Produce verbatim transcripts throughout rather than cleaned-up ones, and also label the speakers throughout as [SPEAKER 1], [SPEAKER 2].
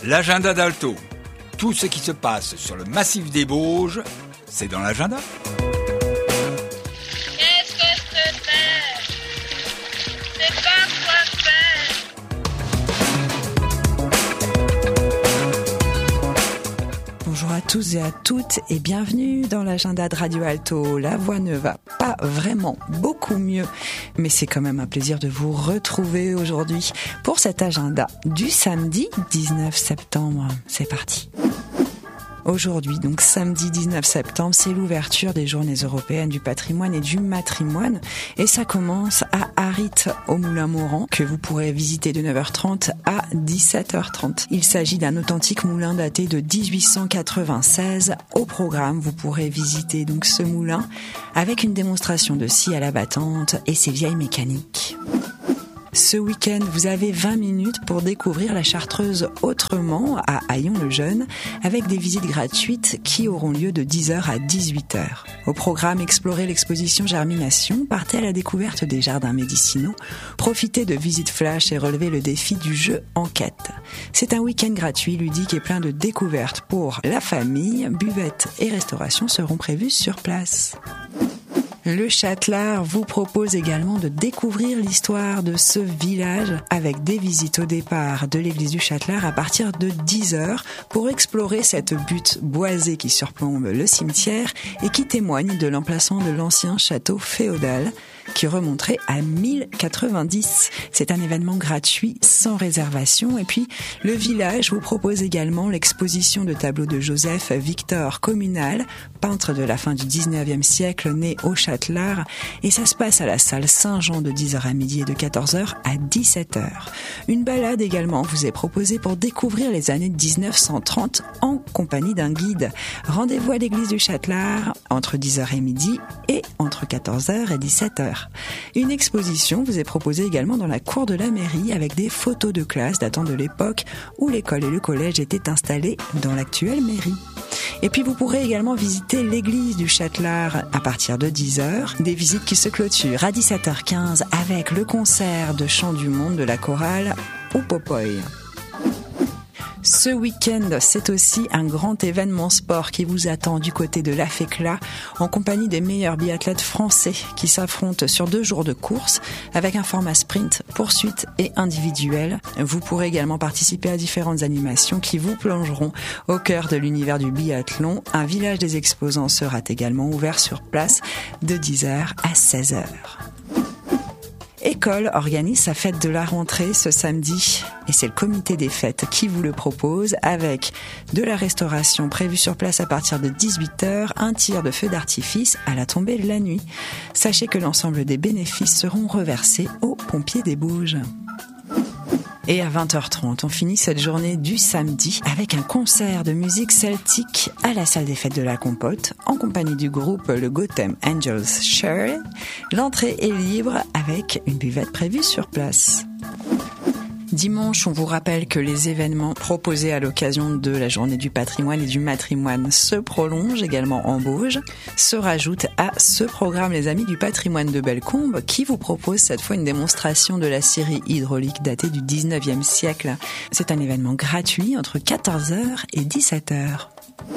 [SPEAKER 1] L'agenda d'Alto. Tout ce qui se passe sur le massif des Bauges, c'est dans l'agenda.
[SPEAKER 2] Qu'est-ce que c'est? C'est pas quoi faire.
[SPEAKER 3] Bonjour à tous et à toutes et bienvenue dans l'agenda de Radio Alto. La voix ne va pas vraiment beaucoup mieux, mais c'est quand même un plaisir de vous retrouver aujourd'hui pour cet agenda du samedi dix-neuf septembre. C'est parti. Aujourd'hui, donc samedi dix-neuf septembre, c'est l'ouverture des Journées européennes du patrimoine et du matrimoine. Et ça commence à Arrit, au Moulin Morand, que vous pourrez visiter de neuf heures trente à dix-sept heures trente. Il s'agit d'un authentique moulin daté de dix-huit cent quatre-vingt-seize. Au programme, vous pourrez visiter donc ce moulin avec une démonstration de scie à la battante et ses vieilles mécaniques. Ce week-end, vous avez vingt minutes pour découvrir la Chartreuse autrement à Haillons-le-Jeune avec des visites gratuites qui auront lieu de dix heures à dix-huit heures. Au programme, explorez l'exposition Germination, partez à la découverte des jardins médicinaux, profitez de visites flash et relevez le défi du jeu enquête. C'est un week-end gratuit, ludique et plein de découvertes pour la famille. Buvettes et restauration seront prévues sur place. Le Châtelard vous propose également de découvrir l'histoire de ce village avec des visites au départ de l'église du Châtelard à partir de dix heures pour explorer cette butte boisée qui surplombe le cimetière et qui témoigne de l'emplacement de l'ancien château féodal qui remonterait à mille quatre-vingt-dix. C'est un événement gratuit sans réservation et puis le village vous propose également l'exposition de tableaux de Joseph Victor Communal, peintre de la fin du dix-neuvième siècle né au Châtelard, et ça se passe à la salle Saint-Jean de dix heures à midi et de quatorze heures à dix-sept heures. Une balade également vous est proposée pour découvrir les années dix-neuf cent trente en compagnie d'un guide. Rendez-vous à l'église du Châtelard entre dix heures et midi et entre quatorze heures et dix-sept heures. Une exposition vous est proposée également dans la cour de la mairie avec des photos de classe datant de l'époque où l'école et le collège étaient installés dans l'actuelle mairie. Et puis vous pourrez également visiter l'église du Châtelard à partir de dix heures, des visites qui se clôturent à dix-sept heures quinze avec le concert de chant du monde de la chorale au Popoy. Ce week-end, c'est aussi un grand événement sport qui vous attend du côté de l'A F E C L A en compagnie des meilleurs biathlètes français qui s'affrontent sur deux jours de course avec un format sprint, poursuite et individuel. Vous pourrez également participer à différentes animations qui vous plongeront au cœur de l'univers du biathlon. Un village des exposants sera également ouvert sur place de dix heures à seize heures. École organise sa fête de la rentrée ce samedi et c'est le comité des fêtes qui vous le propose avec de la restauration prévue sur place à partir de dix-huit heures, un tir de feu d'artifice à la tombée de la nuit. Sachez que l'ensemble des bénéfices seront reversés aux pompiers des Bauges. Et à vingt heures trente, on finit cette journée du samedi avec un concert de musique celtique à la salle des fêtes de la Compote en compagnie du groupe le Gotham Angels Share. L'entrée est libre avec une buvette prévue sur place. Dimanche, on vous rappelle que les événements proposés à l'occasion de la journée du patrimoine et du matrimoine se prolongent également en Bauges. Se rajoutent à ce programme les Amis du patrimoine de Bellecombe qui vous propose cette fois une démonstration de la scierie hydraulique datée du dix-neuvième siècle. C'est un événement gratuit entre quatorze heures et dix-sept heures.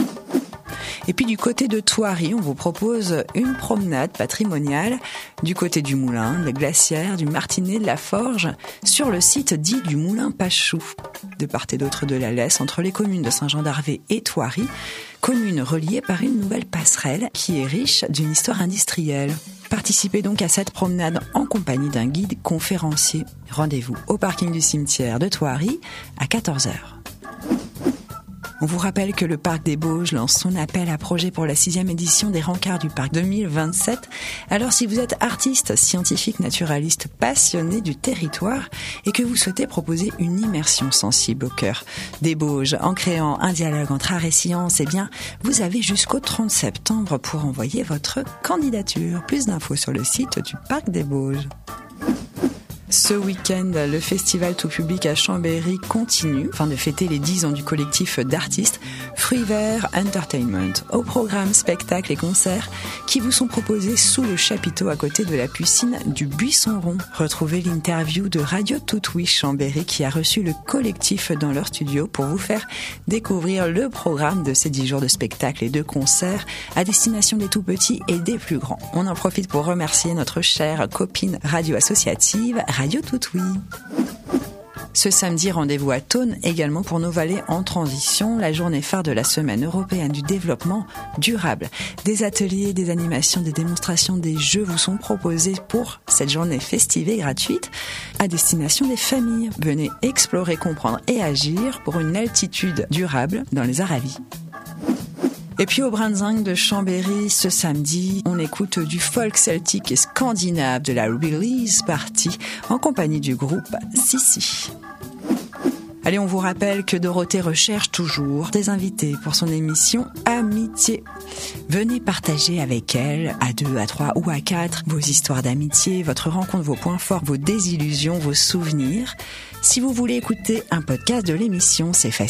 [SPEAKER 3] Et puis du côté de Thoiry, on vous propose une promenade patrimoniale du côté du moulin, des glacières, du Martinet, de la Forge, sur le site dit du Moulin Pachou. De part et d'autre de la Lesse, entre les communes de Saint-Jean-d'Arvé et Thoiry, communes reliées par une nouvelle passerelle qui est riche d'une histoire industrielle. Participez donc à cette promenade en compagnie d'un guide conférencier. Rendez-vous au parking du cimetière de Thoiry à quatorze heures. On vous rappelle que le Parc des Bauges lance son appel à projet pour la sixième édition des Rencarts du Parc deux mille vingt-sept. Alors si vous êtes artiste, scientifique, naturaliste, passionné du territoire et que vous souhaitez proposer une immersion sensible au cœur des Bauges en créant un dialogue entre art et science, eh bien, vous avez jusqu'au trente septembre pour envoyer votre candidature. Plus d'infos sur le site du Parc des Bauges. Ce week-end, le festival tout public à Chambéry continue, afin de fêter les dix ans du collectif d'artistes Fruits Verts Entertainment. Au programme, spectacles et concerts qui vous sont proposés sous le chapiteau à côté de la piscine du Buisson Rond. Retrouvez l'interview de Radio Tout-Oui Chambéry qui a reçu le collectif dans leur studio pour vous faire découvrir le programme de ces dix jours de spectacles et de concerts à destination des tout petits et des plus grands. On en profite pour remercier notre chère copine radio associative Radio Tout-Oui. Ce samedi, rendez-vous à Thônes également pour nos vallées en transition, la journée phare de la Semaine européenne du développement durable. Des ateliers, des animations, des démonstrations, des jeux vous sont proposés pour cette journée festive et gratuite à destination des familles. Venez explorer, comprendre et agir pour une altitude durable dans les Aravis. Et puis au Brinzingue de Chambéry, ce samedi, on écoute du folk celtique et scandinave de la Release Party en compagnie du groupe Sissi. Allez, on vous rappelle que Dorothée recherche toujours des invités pour son émission Amitié. Venez partager avec elle, à deux, à trois ou à quatre, vos histoires d'amitié, votre rencontre, vos points forts, vos désillusions, vos souvenirs. Si vous voulez écouter un podcast de l'émission, c'est facile.